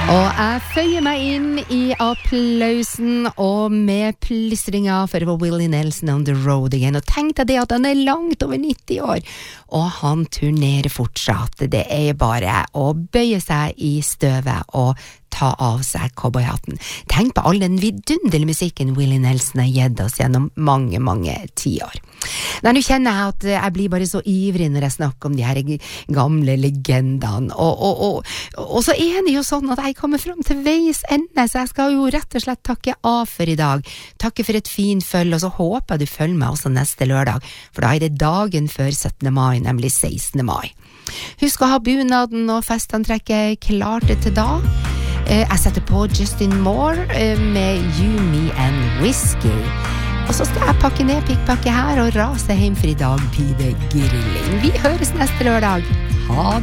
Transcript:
Og jeg føyer meg inn I applausen og med plystringa for Willie Nelson on the road again. Og tenk deg det at han langt over 90 år, og han turnerer fortsatt. Det bare å bøye seg I støvet og ta av seg cowboyhatten. Tenk på all den vidunderlige musikken Willie Nelson har gitt oss gjennom mange, mange tiår. Nå kjenner jeg at jeg blir bare så ivrig når jeg snakker om de her gamle legendene, og så det jo sånn at jeg kommer frem til veis ende, så jeg skal jo rett og slett takke av for I dag. Takke for et fint følge, og så håper jeg du følger meg også neste lørdag, for da det dagen før 17. mai, nemlig 16. mai. Husk å ha bunaden og festantrekket klart til da. Jeg setter på Justin Moore med You, Me and Whiskey. Og så skal jeg pakke ned pikkpakke her og rase hjem for I dag blir det grilling. Vi høres neste lørdag. Ha det!